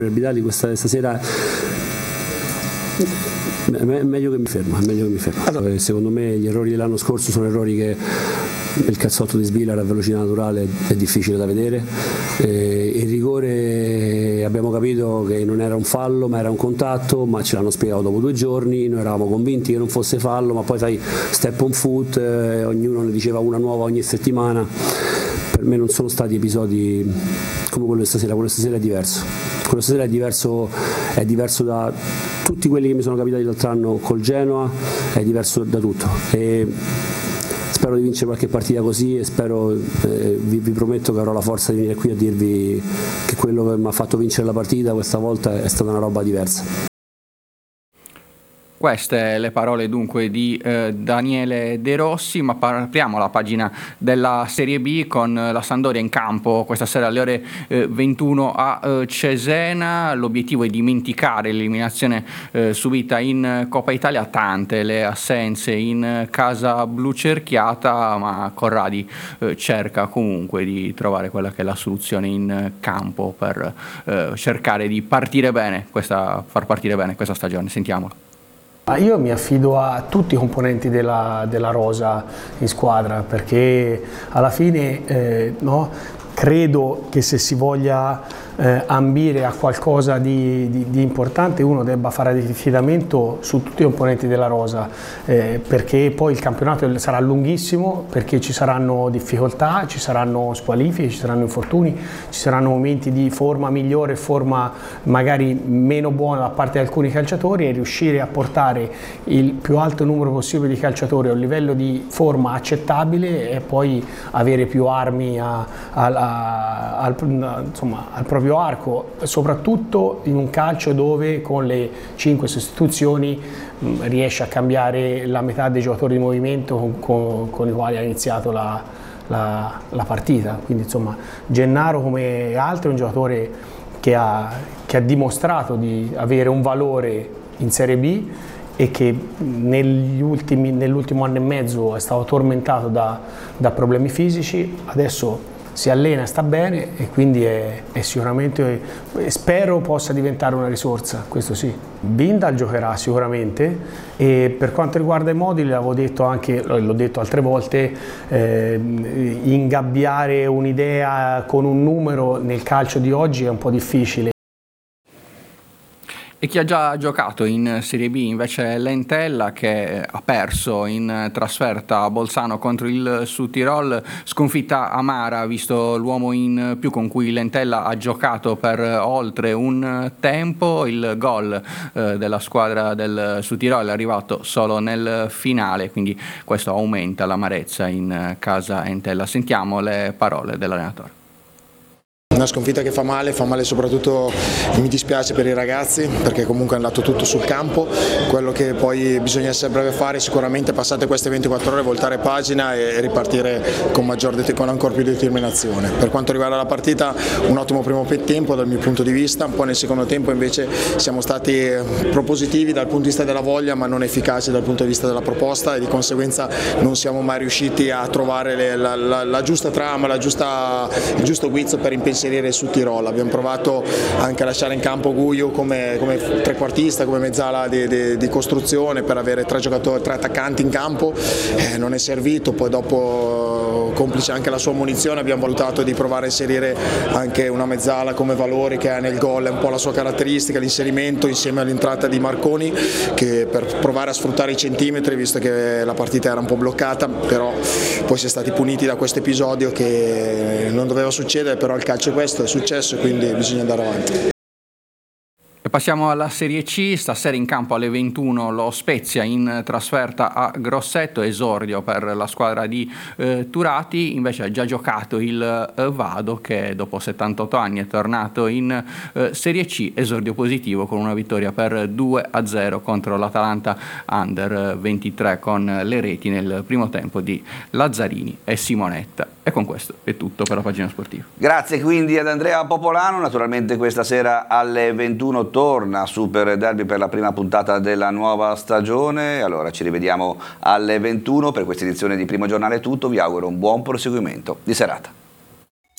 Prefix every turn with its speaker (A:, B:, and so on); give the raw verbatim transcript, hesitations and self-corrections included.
A: Vidali questa stasera è meglio che mi fermo, è meglio che mi fermo. Allora, secondo me gli errori dell'anno scorso sono errori che il cazzotto di Svilar a velocità naturale è difficile da vedere. Eh, il rigore abbiamo capito che non era un fallo ma era un contatto, ma ce l'hanno spiegato dopo due giorni, noi eravamo convinti che non fosse fallo, ma poi sai, step on foot, eh, ognuno ne diceva una nuova ogni settimana. Per me non sono stati episodi come quello di stasera, quello di stasera è diverso. Quello stasera è diverso, è diverso da tutti quelli che mi sono capitati l'altro anno col Genoa, è diverso da tutto. E spero di vincere qualche partita così e spero, eh, vi, vi prometto che avrò la forza di venire qui a dirvi che quello che mi ha fatto vincere la partita questa volta è stata una roba diversa.
B: Queste le parole dunque di eh, Daniele De Rossi, ma apriamo la pagina della Serie B con la Sampdoria in campo questa sera alle ore eh, ventuno a eh, Cesena. L'obiettivo è dimenticare l'eliminazione eh, subita in Coppa Italia, tante le assenze in casa blu cerchiata, ma Corradi eh, cerca comunque di trovare quella che è la soluzione in campo per eh, cercare di partire bene questa, far partire bene questa stagione. Sentiamolo.
C: Io mi affido a tutti i componenti della, della rosa in squadra, perché alla fine eh, no, credo che se si voglia eh, ambire a qualcosa di, di, di importante uno debba fare affidamento su tutti i componenti della rosa, eh, perché poi il campionato sarà lunghissimo, perché ci saranno difficoltà, ci saranno squalifiche, ci saranno infortuni, ci saranno momenti di forma migliore, forma magari meno buona da parte di alcuni calciatori, e riuscire a portare il più alto numero possibile di calciatori a un livello di forma accettabile e poi avere più armi a, a, a, al, insomma, al proprio arco, soprattutto in un calcio dove con le cinque sostituzioni mh, riesce a cambiare la metà dei giocatori di movimento con, con, con i quali ha iniziato la, la, la partita. Quindi insomma Gennaro, come altri, è un giocatore che ha, che ha dimostrato di avere un valore in Serie B e che negli ultimi, nell'ultimo anno e mezzo è stato tormentato da, da problemi fisici. Adesso si allena, sta bene, e quindi è, è sicuramente, spero possa diventare una risorsa, questo sì. Bindal giocherà sicuramente, e per quanto riguarda i Immobile, l'avevo detto anche, l'ho detto altre volte, eh, ingabbiare un'idea con un numero nel calcio di oggi è un po' difficile.
B: E chi ha già giocato in Serie B invece è l'Entella, che ha perso in trasferta a Bolzano contro il Südtirol, sconfitta amara visto l'uomo in più con cui l'Entella ha giocato per oltre un tempo. Il gol eh, della squadra del Südtirol è arrivato solo nel finale, quindi questo aumenta l'amarezza in casa Entella. Sentiamo le parole dell'allenatore.
D: Una sconfitta che fa male, fa male soprattutto, mi dispiace per i ragazzi, perché comunque è andato tutto sul campo. Quello che poi bisogna sempre fare sicuramente, passate queste ventiquattro ore, voltare pagina e ripartire con, maggior, con ancora più determinazione. Per quanto riguarda la partita, un ottimo primo tempo dal mio punto di vista, un po' nel secondo tempo invece siamo stati propositivi dal punto di vista della voglia, ma non efficaci dal punto di vista della proposta, e di conseguenza non siamo mai riusciti a trovare le, la, la, la giusta trama, la giusta, il giusto guizzo per impensierire su Tirol. Abbiamo provato anche a lasciare in campo Guiu come, come trequartista, come mezzala di, di, di costruzione, per avere tre giocatori, tre attaccanti in campo, eh, non è servito. Poi dopo, complice anche la sua munizione, abbiamo valutato di provare a inserire anche una mezzala come Valori, che ha nel gol, è un po' la sua caratteristica, l'inserimento insieme all'entrata di Marconi, che per provare a sfruttare i centimetri, visto che la partita era un po' bloccata, però poi si è stati puniti da questo episodio che non doveva succedere, però il calcio è questo, è successo, e quindi bisogna andare avanti.
B: E passiamo alla Serie C. Stasera in campo alle ventuno lo Spezia in trasferta a Grosseto, esordio per la squadra di eh, Turati. Invece ha già giocato il eh, Vado, che dopo settantotto anni è tornato in eh, Serie C, esordio positivo con una vittoria per due a zero contro l'Atalanta Under ventitré, con le reti nel primo tempo di Lazzarini e Simonetta. E con questo è tutto per la pagina sportiva.
E: Grazie quindi ad Andrea Popolano. Naturalmente questa sera alle ventuno torna Super Derby per la prima puntata della nuova stagione. Allora ci rivediamo alle ventuno. Per questa edizione di Primo Giornale è tutto, vi auguro un buon proseguimento di serata.